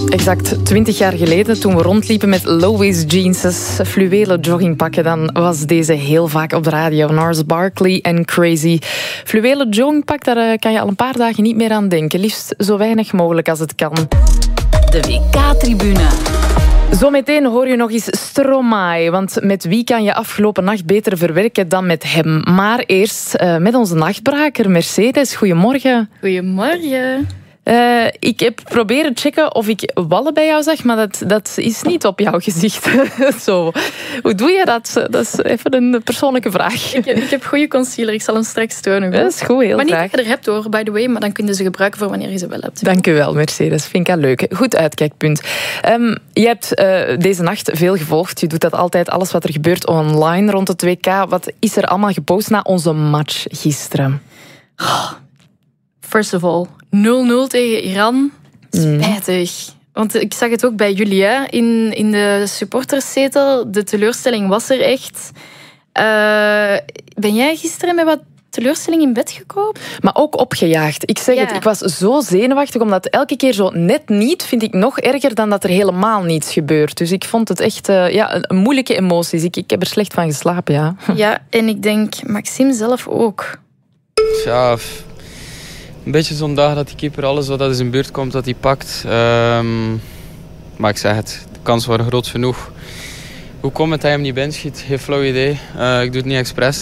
Exact 20 jaar geleden, toen we rondliepen met low-waist jeans, fluwelen joggingpakken, dan was deze heel vaak op de radio. Gnarls Barkley en Crazy. Fluwelen joggingpak, daar kan je al een paar dagen niet meer aan denken. Liefst zo weinig mogelijk als het kan. De WK-tribune. Zometeen hoor je nog eens Stromae, want met wie kan je afgelopen nacht beter verwerken dan met hem? Maar eerst met onze nachtbraker Mercedes. Goedemorgen. Goedemorgen. Ik heb proberen checken of ik wallen bij jou zag, maar dat is niet op jouw gezicht. Zo. Hoe doe je dat? Dat is even een persoonlijke vraag. Ik heb goede concealer, ik zal hem straks tonen. Dat is goed, heel maar niet graag. dat je er hebt hoor, by the way, maar dan kun je ze gebruiken voor wanneer je ze wel hebt. Dank u wel, Mercedes. Vind ik al leuk. Goed uitkijkpunt. Je hebt deze nacht veel gevolgd. Je doet dat altijd, alles wat er gebeurt online rond het WK. Wat is er allemaal gepost na onze match gisteren? First of all, 0-0 tegen Iran. Spijtig. Want ik zag het ook bij jullie, hè? In de supporterszetel. De teleurstelling was er echt. Ben jij gisteren met wat teleurstelling in bed gekomen? Maar ook opgejaagd. Ik zeg het, ik was zo zenuwachtig, omdat elke keer zo net niet, vind ik nog erger dan dat er helemaal niets gebeurt. Dus ik vond het echt een moeilijke emoties. Ik heb er slecht van geslapen, ja. Ja, en ik denk Maxime zelf ook. Ja, een beetje zo'n dag dat die keeper alles wat in zijn buurt komt, dat hij pakt. Maar ik zeg het, de kansen waren groot genoeg. Hoe komt het dat hij hem niet binnenschiet? Geen flauw idee. Ik doe het niet expres.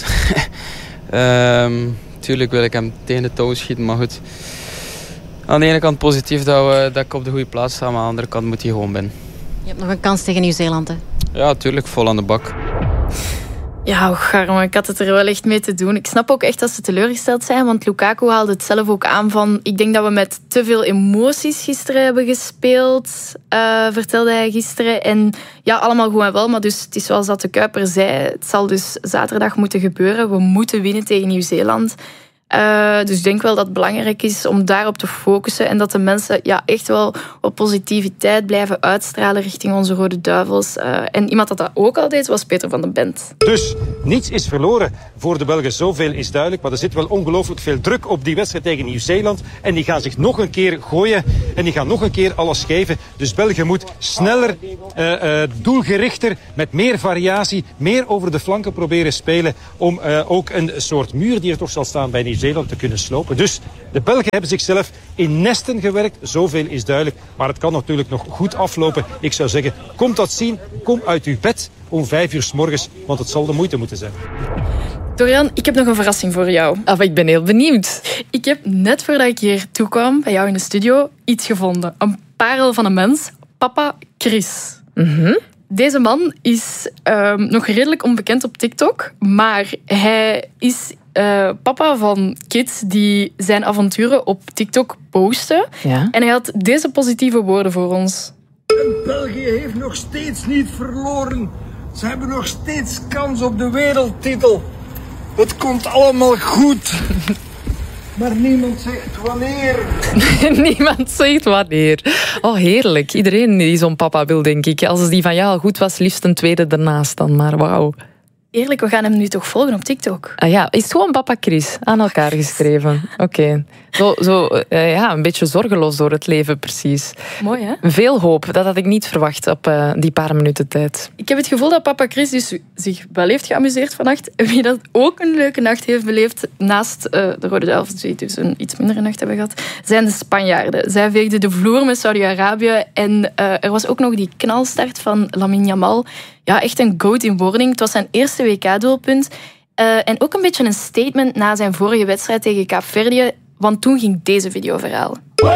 Tuurlijk wil ik hem tegen de touw schieten, maar goed. Aan de ene kant positief dat ik op de goede plaats sta, maar aan de andere kant moet hij gewoon binnen. Je hebt nog een kans tegen Nieuw-Zeeland, hè? Ja, tuurlijk, vol aan de bak. Ja, Garme, ik had het er wel echt mee te doen. Ik snap ook echt dat ze teleurgesteld zijn, want Lukaku haalde het zelf ook aan van... Ik denk dat we met te veel emoties gisteren hebben gespeeld, vertelde hij gisteren. En ja, allemaal goed en wel, maar dus het is zoals dat de Kuiper zei. Het zal dus zaterdag moeten gebeuren. We moeten winnen tegen Nieuw-Zeeland. Dus ik denk wel dat het belangrijk is om daarop te focussen en dat de mensen echt wel op positiviteit blijven uitstralen richting onze Rode Duivels. En iemand dat ook al deed, was Peter van den Bent. Dus niets is verloren voor de Belgen, zoveel is duidelijk. Maar er zit wel ongelooflijk veel druk op die wedstrijd tegen Nieuw-Zeeland. En die gaan zich nog een keer gooien en die gaan nog een keer alles geven. Dus België moet sneller, doelgerichter, met meer variatie, meer over de flanken proberen spelen om ook een soort muur die er toch zal staan bij Nieuw-Zeeland te kunnen slopen. Dus de Belgen hebben zichzelf in nesten gewerkt, zoveel is duidelijk. Maar het kan natuurlijk nog goed aflopen. Ik zou zeggen, kom dat zien, kom uit uw bed om 5 uur 's morgens, want het zal de moeite moeten zijn. Dorian, ik heb nog een verrassing voor jou. Ik ben heel benieuwd. Ik heb net voordat ik hier toe kwam, bij jou in de studio, iets gevonden. Een parel van een mens. Papa Chris. Deze man is nog redelijk onbekend op TikTok, maar hij is papa van kids die zijn avonturen op TikTok posten. Ja. En hij had deze positieve woorden voor ons. België heeft nog steeds niet verloren. Ze hebben nog steeds kans op de wereldtitel. Het komt allemaal goed. Maar niemand zegt wanneer. Niemand zegt wanneer. Oh, heerlijk. Iedereen die zo'n papa wil, denk ik. Als die van jou al goed was, liefst een tweede daarnaast dan. Maar wauw. Eerlijk, we gaan hem nu toch volgen op TikTok? Is het gewoon papa Chris aan elkaar geschreven? Oké. Zo, een beetje zorgeloos door het leven, precies. Mooi, hè? Veel hoop. Dat had ik niet verwacht op die paar minuten tijd. Ik heb het gevoel dat papa Chris dus zich wel heeft geamuseerd vannacht. Wie dat ook een leuke nacht heeft beleefd, naast de Rode Duivels, die dus een iets mindere nacht hebben gehad, zijn de Spanjaarden. Zij veegden de vloer met Saudi-Arabië. En er was ook nog die knalstart van Lamine Yamal. Ja, echt een goat in wording. Het was zijn eerste WK-doelpunt. En ook een beetje een statement na zijn vorige wedstrijd tegen Kaapverdië. Want toen ging deze video viraal.